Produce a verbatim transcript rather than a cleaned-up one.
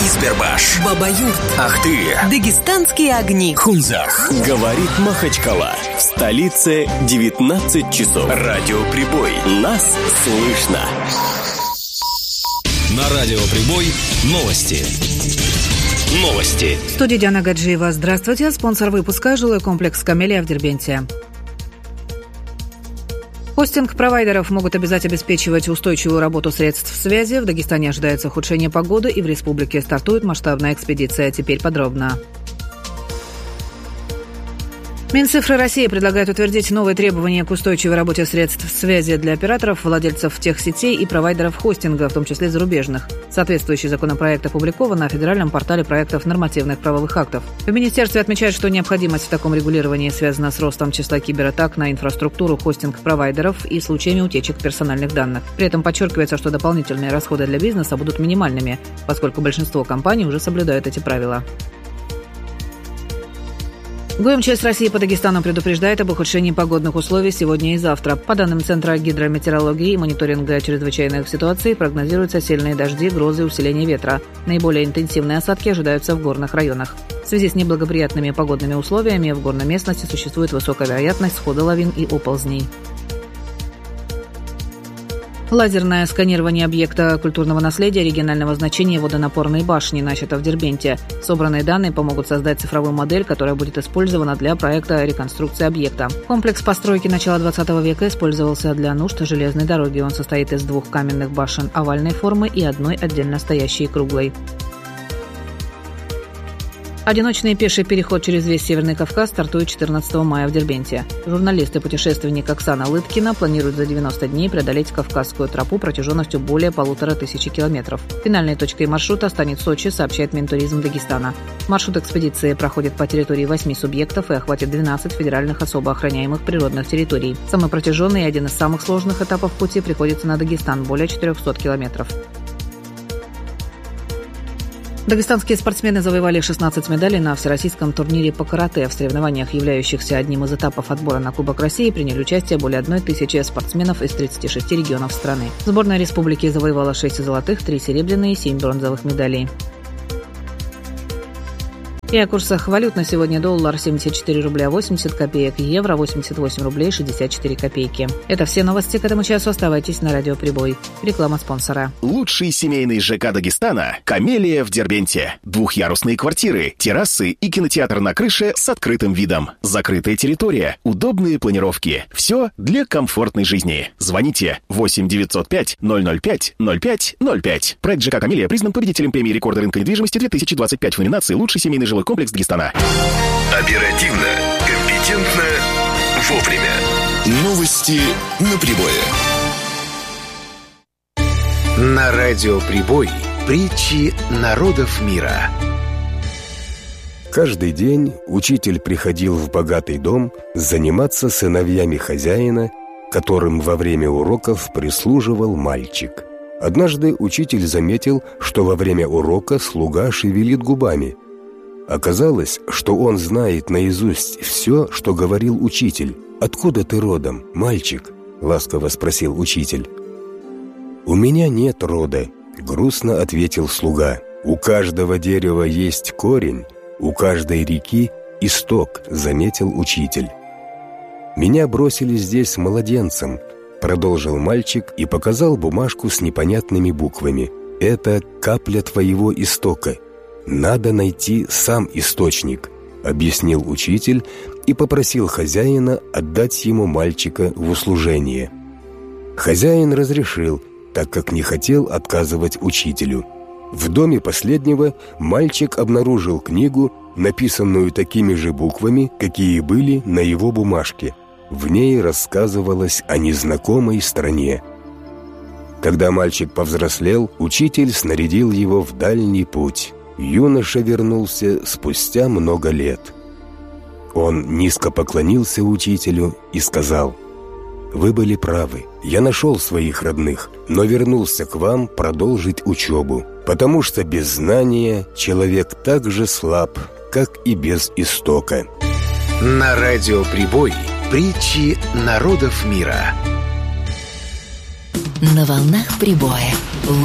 Избербаш, Бабаюрт, Ахты, Дагестанские огни, Хунзах. Говорит Махачкала. В столице девятнадцать часов. Радио Прибой. Нас слышно. На Радио Прибой новости. Новости. В студии Диана Гаджиева. Здравствуйте. Спонсор выпуска – жилой комплекс «Камелия» в Дербенте. Хостинг-провайдеров могут обязать обеспечивать устойчивую работу средств связи. В Дагестане ожидается ухудшение погоды, и в республике стартует масштабная экспедиция. Теперь подробно. Минцифры России предлагает утвердить новые требования к устойчивой работе средств связи для операторов, владельцев техсетей и провайдеров хостинга, в том числе зарубежных. Соответствующий законопроект опубликован на федеральном портале проектов нормативных правовых актов. В министерстве отмечают, что необходимость в таком регулировании связана с ростом числа кибератак на инфраструктуру хостинг-провайдеров и случаями утечек персональных данных. При этом подчеркивается, что дополнительные расходы для бизнеса будут минимальными, поскольку большинство компаний уже соблюдают эти правила. ГУМЧС России по Дагестану предупреждает об ухудшении погодных условий сегодня и завтра. По данным Центра гидрометеорологии и мониторинга чрезвычайных ситуаций, прогнозируются сильные дожди, грозы и усиление ветра. Наиболее интенсивные осадки ожидаются в горных районах. В связи с неблагоприятными погодными условиями в горной местности существует высокая вероятность схода лавин и оползней. Лазерное сканирование объекта культурного наследия регионального значения водонапорной башни начато в Дербенте. Собранные данные помогут создать цифровую модель, которая будет использована для проекта реконструкции объекта. Комплекс постройки начала двадцатого века использовался для нужд железной дороги. Он состоит из двух каменных башен овальной формы и одной отдельно стоящей круглой. Одиночный пеший переход через весь Северный Кавказ стартует четырнадцатого мая в Дербенте. Журналист и путешественник Оксана Лыткина планирует за девяносто дней преодолеть Кавказскую тропу протяженностью более полутора тысячи километров. Финальной точкой маршрута станет Сочи, сообщает Минтуризм Дагестана. Маршрут экспедиции проходит по территории восьми субъектов и охватит двенадцать федеральных особо охраняемых природных территорий. Самый протяженный и один из самых сложных этапов пути приходится на Дагестан – более четырехсот километров. Дагестанские спортсмены завоевали шестнадцать медалей на всероссийском турнире по карате. В соревнованиях, являющихся одним из этапов отбора на Кубок России, приняли участие более одной тысячи спортсменов из тридцати шести регионов страны. Сборная республики завоевала шесть золотых, три серебряные и семь бронзовых медалей. И о курсах валют на сегодня: доллар семьдесят четыре рубля восемьдесят копеек, евро восемьдесят восемь рублей шестьдесят четыре копейки. Это все новости к этому часу. Оставайтесь на Радио Прибой. Реклама спонсора. Лучший семейный ЖК Дагестана – «Камелия» в Дербенте. Двухъярусные квартиры, террасы и кинотеатр на крыше с открытым видом. Закрытая территория, удобные планировки. Все для комфортной жизни. Звоните восемь девятьсот пять ноль ноль пять ноль пять ноль пять. Проект ЖК «Камелия» признан победителем премии рекорда рынка недвижимости две тысячи двадцать пять в номинации «Лучший семейный жилой комплекс Дагестана». Оперативно, компетентно, вовремя. Новости на Прибое. На Радио Прибой притчи народов мира. Каждый день учитель приходил в богатый дом заниматься сыновьями хозяина, которым во время уроков прислуживал мальчик. Однажды учитель заметил, что во время урока слуга шевелит губами. Оказалось, что он знает наизусть все, что говорил учитель. «Откуда ты родом, мальчик?» — ласково спросил учитель. «У меня нет рода», — грустно ответил слуга. «У каждого дерева есть корень, у каждой реки — исток», — заметил учитель. «Меня бросили здесь младенцем», — продолжил мальчик и показал бумажку с непонятными буквами. «Это капля твоего истока. Надо найти сам источник», — объяснил учитель и попросил хозяина отдать ему мальчика в услужение. Хозяин разрешил, так как не хотел отказывать учителю. В доме последнего мальчик обнаружил книгу, написанную такими же буквами, какие были на его бумажке. В ней рассказывалось о незнакомой стране. Когда мальчик повзрослел, учитель снарядил его в дальний путь. Юноша вернулся спустя много лет. Он низко поклонился учителю и сказал: «Вы были правы, я нашел своих родных, но вернулся к вам продолжить учебу, потому что без знания человек так же слаб, как и без истока». На Радио Прибой притчи народов мира. На волнах Прибоя.